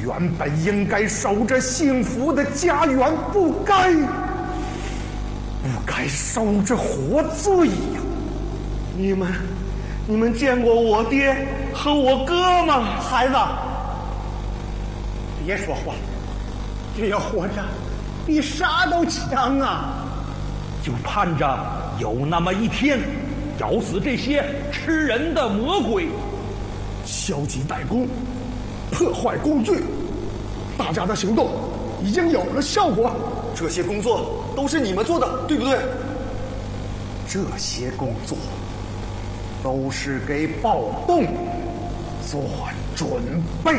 原本应该守着幸福的家园，不该受着活罪呀！ 你们见过我爹和我哥吗？ 孩子，别说话，这要活着比啥都强啊！ 就盼着有那么一天，咬死这些吃人的魔鬼。 消极怠工，破坏工具，大家的行动已经有了效果。 这些工作都是你们做的，对不对？ 这些工作都是给暴动做准备。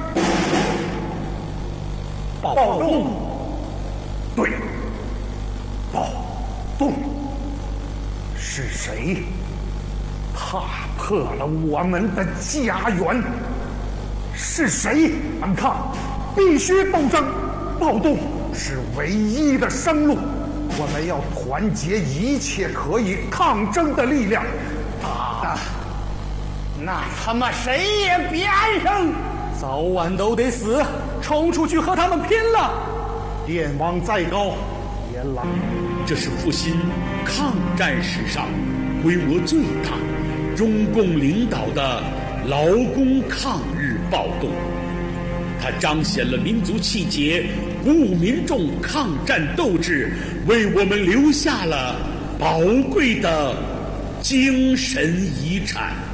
暴动，对，暴动是谁踏破了我们的家园？是谁反抗？必须斗争，暴动是唯一的生路。我们要团结一切可以抗争的力量。那他妈谁也别安生， 早晚都得死，冲出去和他们拼了！ 电网再高也拦。 这是复兴抗战史上规模最大、中共领导的劳工抗日暴动，它彰显了民族气节，鼓舞民众抗战斗志，为我们留下了宝贵的精神遗产。